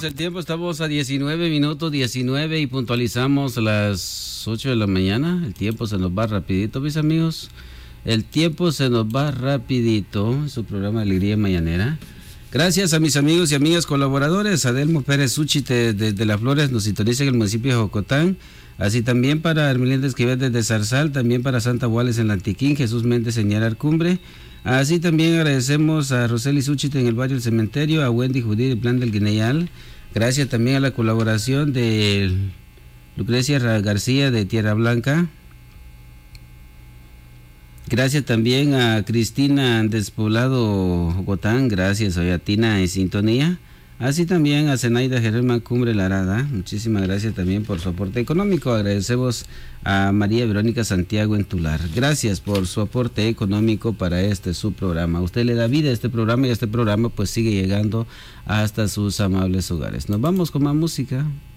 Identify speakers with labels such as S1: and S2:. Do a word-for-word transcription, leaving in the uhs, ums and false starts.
S1: el tiempo, estamos a diecinueve minutos, diecinueve y puntualizamos las ocho de la mañana. El tiempo se nos va rapidito, mis amigos. El tiempo se nos va rapidito. Su programa Alegría Mañanera. Gracias a mis amigos y amigas colaboradores. Adelmo Pérez Súchite desde Las Flores nos sintoniza en el municipio de Jocotán. Así también para Hermelinda Esquivel desde Zarzal, también para Santa Guales en Lantiquín, Jesús Méndez en Arcumbre. Así también agradecemos a Roseli Súchite en el barrio El Cementerio, a Wendy Judí del Plan del Guineyal. Gracias también a la colaboración de Lucrecia García de Tierra Blanca. Gracias también a Cristina Despoblado Jocotán, gracias a Tina en sintonía. Así también a Zenaida Germán Cumbre Larada, muchísimas gracias también por su aporte económico. Agradecemos a María Verónica Santiago en Tular. Gracias por su aporte económico para este su programa. Usted le da vida a este programa y este programa pues sigue llegando hasta sus amables hogares. Nos vamos con más música.